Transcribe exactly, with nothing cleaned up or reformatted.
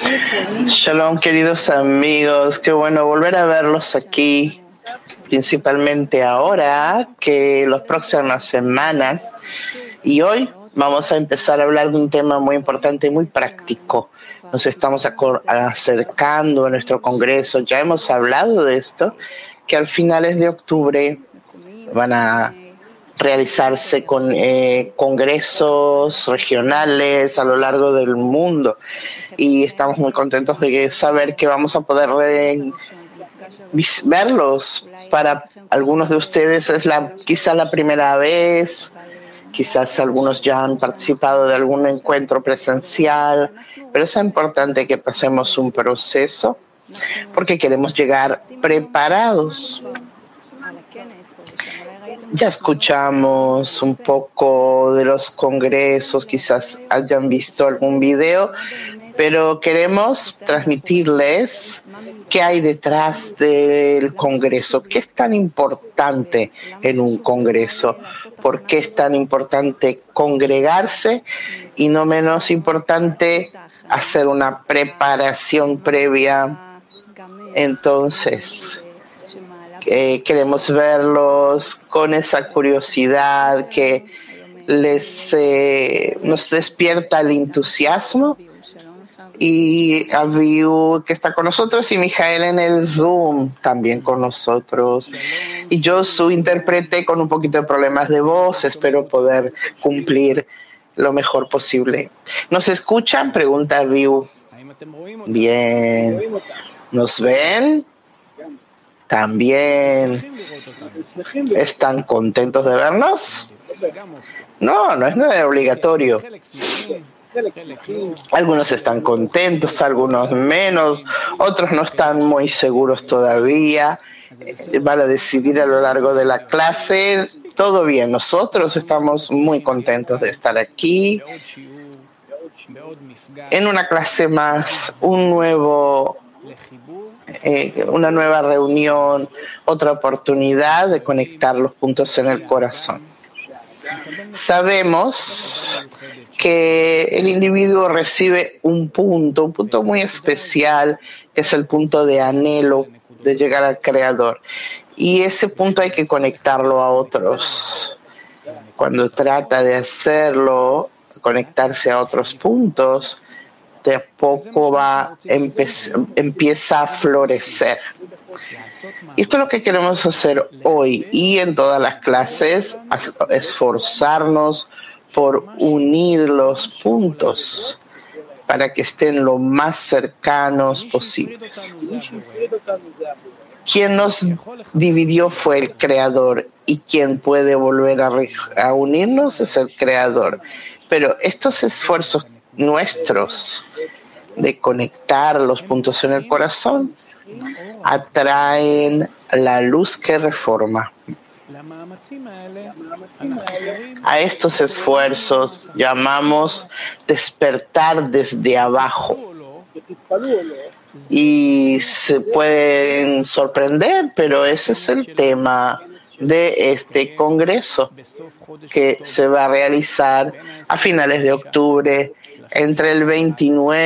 Shalom, queridos amigos, qué bueno volver a verlos aquí, principalmente ahora que las próximas semanas. Y hoy vamos a empezar a hablar de un tema muy importante y muy práctico. Nos estamos acercando a nuestro congreso, ya hemos hablado de esto, que al finales de octubre van a realizarse con eh, congresos regionales a lo largo del mundo, y estamos muy contentos de saber que vamos a poder eh, verlos. Para algunos de ustedes es la quizá la primera vez, quizás algunos ya han participado de algún encuentro presencial, pero es importante que pasemos un proceso porque queremos llegar preparados. Ya escuchamos un poco de los congresos, quizás hayan visto algún video, pero queremos transmitirles qué hay detrás del congreso, qué es tan importante en un congreso, por qué es tan importante congregarse y no menos importante hacer una preparación previa. Entonces, Eh, queremos verlos con esa curiosidad que les eh, nos despierta el entusiasmo. Y Aviu, que está con nosotros, y Mijael en el Zoom también con nosotros. Y yo, su intérprete, con un poquito de problemas de voz, espero poder cumplir lo mejor posible. ¿Nos escuchan? Pregunta Aviu. Bien. ¿Nos ven? También. ¿Están contentos de vernos? No, no es nada obligatorio. Algunos están contentos, algunos menos, otros no están muy seguros todavía. Van a decidir a lo largo de la clase. Todo bien, nosotros estamos muy contentos de estar aquí en una clase más, un nuevo Eh, una nueva reunión, otra oportunidad de conectar los puntos en el corazón. Sabemos que el individuo recibe un punto, un punto muy especial, que es el punto de anhelo de llegar al Creador. Y ese punto hay que conectarlo a otros. Cuando trata de hacerlo, conectarse a otros puntos, de a poco va empe- empieza a florecer. Y esto es lo que queremos hacer hoy y en todas las clases, esforzarnos por unir los puntos para que estén lo más cercanos posibles. Quien nos dividió fue el Creador, y quien puede volver a, re- a unirnos es el Creador. Pero estos esfuerzos nuestros de conectar los puntos en el corazón atraen la luz que reforma. A estos esfuerzos llamamos despertar desde abajo, y se pueden sorprender, pero ese es el tema de este congreso que se va a realizar a finales de octubre, entre el veintinueve